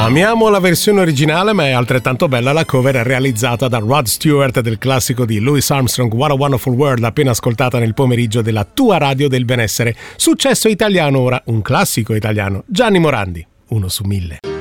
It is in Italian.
Amiamo la versione originale, ma è altrettanto bella la cover realizzata da Rod Stewart del classico di Louis Armstrong, What a Wonderful World, appena ascoltata nel pomeriggio della tua radio del benessere. Successo italiano ora, un classico italiano, Gianni Morandi, 1 su 1000.